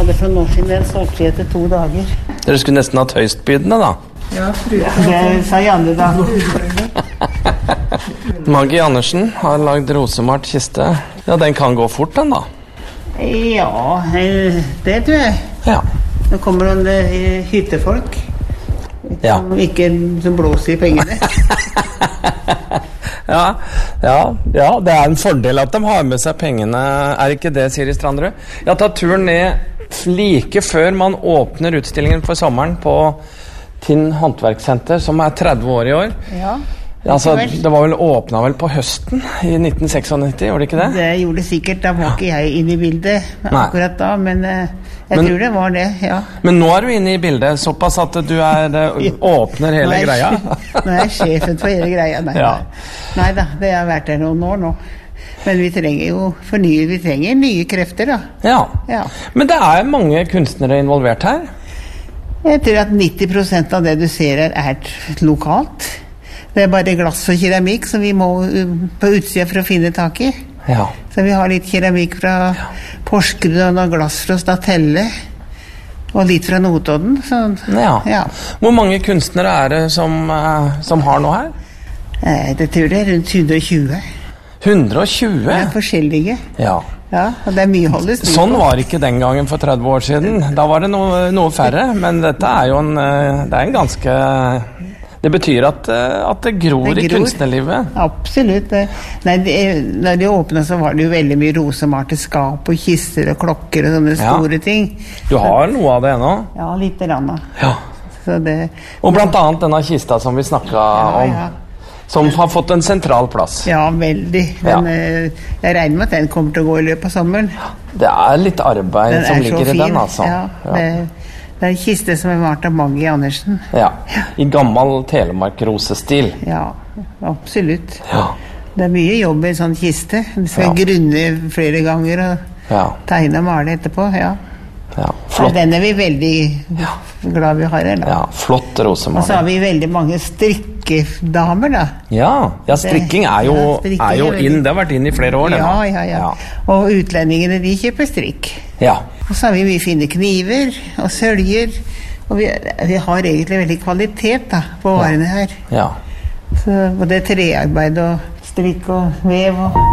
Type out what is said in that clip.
hadde for noen år siden, den solgte jeg etter 2 dager. Dere skulle nesten hatt høystbydende da. Ja, det sa Janne da. Maggie Andersen har lagd rosemalt kiste. Ja, den kan gå fort den da. Ja, det tror jeg. Ja. Nå kommer noen hyttefolk Ja. som blåser i pengene. Ja, det er en fordel at de har med seg pengene. Er ikke det, Siri Strandrud? Jeg har tatt turen ned like før man åpner utstillingen for sommeren på Tinn Håndverkssenter, som er 30 år i år. Ja. Altså, det var vel åpnet vel på høsten i 1996, gjorde det ikke det? Det gjorde det sikkert, da var ikke jeg inne i bildet akkurat da, men jeg tror det var det, ja. Men nå er du inne i bildet, såpass at du åpner hele greia. Nå er jeg sjefen for hele greia, Nei da, det har vært der noen år nå. Men vi trenger jo vi trenger nye krefter da. Ja, men det er mange kunstnere involvert her. Jeg tror at 90% av det du ser her er lokalt. Det er bare glass og keramikk som vi må på utsida for å finne tak i. Ja. Så vi har litt keramikk fra Porsgrunn og glass fra Statelle og litt fra Notodden. Ja. Hvor mange kunstnere er det som har noe her? Jeg tror det er rundt 120. 120? Det er forskjellige. Ja, og det er mye holdes. Sånn var det ikke den gangen for 30 år siden. Da var det noe færre, men dette er jo en ganske... Det betyr at det gror i kunstnerlivet. Absolutt. Når de åpnet så var det jo veldig mye rosemalte skap og kister og klokker og sånne store ting. Du har noe av det ennå? Ja, litt rann. Ja. Og blant annet denne kista som vi snakket om, som har fått en sentral plass. Ja, veldig. Jeg regner med at den kommer til å gå i løpet av sommeren. Det er litt arbeid som ligger i den, altså. Det er en kiste som er malt av Maggie Andersen. Ja, i gammel Telemark-rosestil. Ja, absolutt. Ja. Det er mye jobb i en sånn kiste. Du skal grunne flere ganger og tegne og male etterpå, flott. Den er vi veldig glad vi har her, da. Ja, flott rosemaling. Og så har vi veldig mange strikkedamer, da. Ja, strikking er jo inn. Det har vært inn i flere år, det nå. Ja. Og utlendingene, de kjøper strikk. Ja. Og så har vi mye fine kniver og søljer, og vi har egentlig veldig kvalitet da, på varene her. Ja. Så både trearbeid og strikk og vev og...